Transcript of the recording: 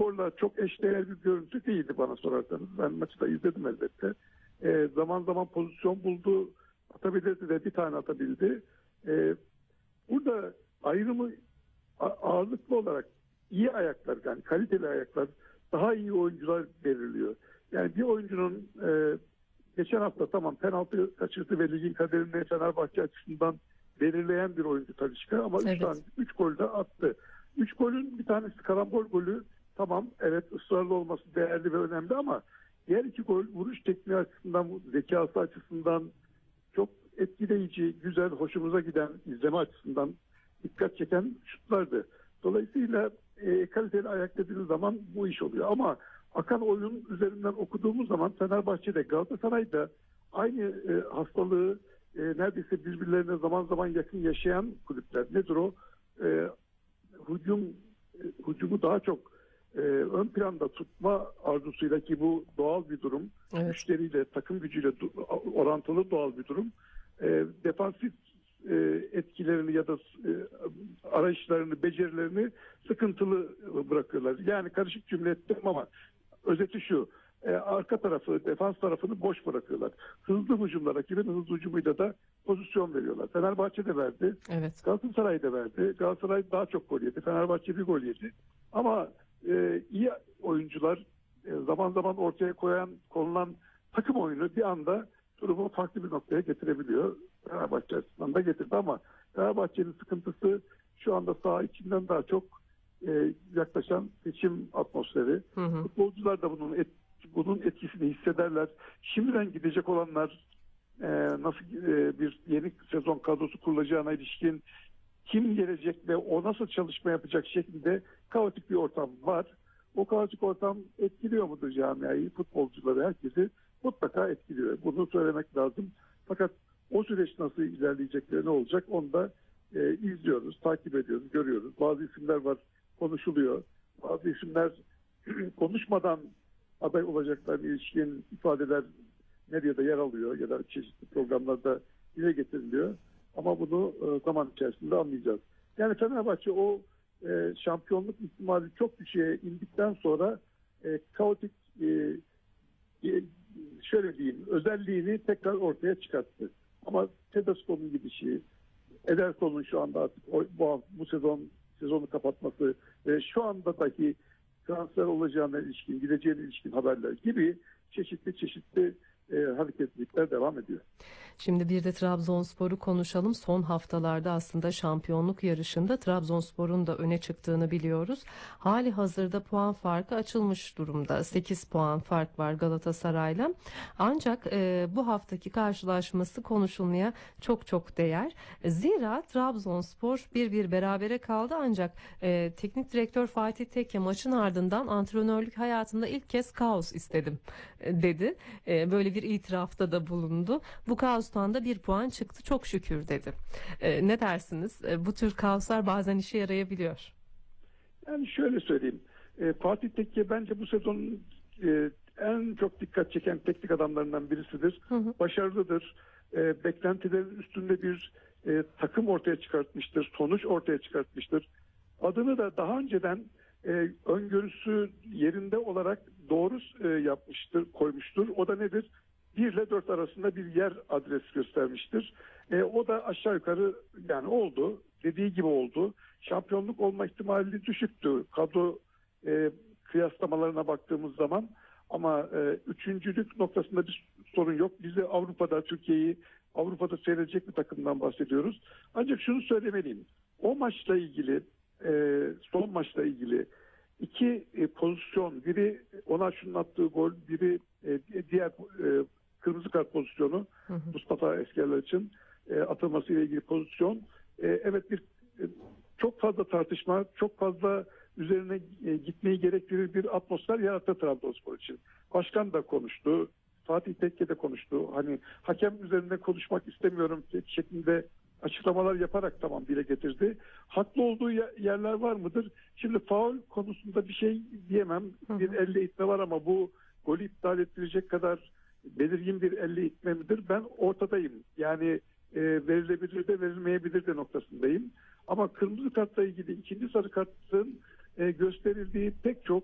skorla çok eşdeğer bir görüntü değildi bana sorarsanız. Ben maçı da izledim elbette. Zaman zaman pozisyon buldu. Atabilirdi de bir tane atabildi. Burada ayrımı ağırlıklı olarak iyi ayaklar, yani kaliteli ayaklar, daha iyi oyuncular belirliyor. Yani bir oyuncunun geçen hafta tamam penaltı kaçırdı ve ligin kaderini Fenerbahçe açısından belirleyen bir oyuncu Talisca ama 3 gol de attı. 3 golün bir tanesi karambol golü. Tamam, evet, ısrarlı olması değerli ve önemli ama diğer 2 gol vuruş tekniği açısından, zekası açısından çok etkileyici, güzel, hoşumuza giden, izleme açısından dikkat çeken şutlardı. Dolayısıyla kaliteli ayak dediğiniz zaman bu iş oluyor. Ama akan oyun üzerinden okuduğumuz zaman Fenerbahçe'de, Galatasaray'da aynı hastalığı neredeyse birbirlerine zaman zaman yakın yaşayan kulüpler. Nedir o? Hücumu daha çok ön planda tutma arzusuyla, ki bu doğal bir durum. Evet. Müşteriyle, takım gücüyle orantılı doğal bir durum. Defansif etkilerini ya da arayışlarını, becerilerini sıkıntılı bırakıyorlar. Yani karışık cümle ettim ama özeti şu: arka tarafı, defans tarafını boş bırakıyorlar. Hızlı hücumla, rakibin hızlı hücumuyla da pozisyon veriyorlar. Fenerbahçe de verdi. Evet. Galatasaray da verdi. Galatasaray daha çok gol yedi. Fenerbahçe bir gol yedi. Ama iyi oyuncular zaman zaman ortaya konulan takım oyunu bir anda durumu farklı bir noktaya getirebiliyor. Fenerbahçe açısından da getirdi ama Fenerbahçe'nin sıkıntısı şu anda saha içinden daha çok yaklaşan seçim atmosferi. Futbolcular da bunun etkisini hissederler. Şimdiden gidecek olanlar nasıl bir yeni sezon kadrosu kurulacağına ilişkin, kim gelecek ve o nasıl çalışma yapacak şeklinde kaotik bir ortam var. O kaotik ortam etkiliyor mudur camiayı, futbolcuları, herkesi? Mutlaka etkiliyor. Bunu söylemek lazım. Fakat o süreç nasıl ilerleyecek ve ne olacak onu da izliyoruz, takip ediyoruz, görüyoruz. Bazı isimler var, konuşuluyor. Bazı isimler konuşmadan aday olacaklarına ilişkin ifadeler medyada yer alıyor ya da çeşitli programlarda dile getiriliyor. Ama bunu zaman içerisinde anlayacağız. Yani Fenerbahçe o şampiyonluk ihtimali çok düşüğe indikten sonra kaotik, şöyle diyeyim, özelliğini tekrar ortaya çıkarttı. Ama Tedesco'nun gidişi, Ederson'un şu anda artık bu sezonu kapatması ve şu anda dahi transfer olacağına ilişkin, gideceğine ilişkin haberler gibi çeşitli hareketlilikler devam ediyor. Şimdi bir de Trabzonspor'u konuşalım. Son haftalarda aslında şampiyonluk yarışında Trabzonspor'un da öne çıktığını biliyoruz. Hali hazırda puan farkı açılmış durumda. 8 puan fark var Galatasaray'la. Ancak bu haftaki karşılaşması konuşulmaya çok değer. Zira Trabzonspor 1-1 berabere kaldı ancak teknik direktör Fatih Tekke maçın ardından antrenörlük hayatımda ilk kez kaos istedim dedi. Böyle bir itirafta da bulundu. Bu kaostan da 1 puan çıktı, çok şükür dedi. Ne dersiniz? Bu tür kaoslar bazen işe yarayabiliyor. Yani şöyle söyleyeyim. Fatih Tekke bence bu sezonun en çok dikkat çeken teknik adamlarından birisidir. Başarılıdır. Beklentilerin üstünde bir takım ortaya çıkartmıştır. Sonuç ortaya çıkartmıştır. Adını da daha önceden öngörüsü yerinde olarak doğru yapmıştır, koymuştur. O da nedir? 1 ile 4 arasında bir yer adres göstermiştir. O da aşağı yukarı yani oldu. Dediği gibi oldu. Şampiyonluk olma ihtimali düşüktü. Kadro kıyaslamalarına baktığımız zaman ama üçüncülük noktasında bir sorun yok. Biz de Türkiye'yi Avrupa'da seyredecek bir takımdan bahsediyoruz. Ancak şunu söylemeliyim. O maçla ilgili, son maçla ilgili 2 pozisyon, biri Onaçu'nun attığı gol, biri diğer kırmızı kart pozisyonu, Mustafa Eskerler için atılması ile ilgili pozisyon. Evet, çok fazla tartışma, çok fazla üzerine gitmeyi gerektirir bir atmosfer yarattı Trabzonspor için. Başkan da konuştu, Fatih Tekke de konuştu. Hani hakem üzerinde konuşmak istemiyorum şeklinde açıklamalar yaparak tamam dile getirdi. Haklı olduğu yerler var mıdır? Şimdi faul konusunda bir şey diyemem. Bir elle itme var ama bu golü iptal ettirecek kadar belirgin bir elle itme midir? Ben ortadayım. Yani verilebilir de verilmeyebilir de noktasındayım. Ama kırmızı kartla ilgili ikinci sarı kartın gösterildiği pek çok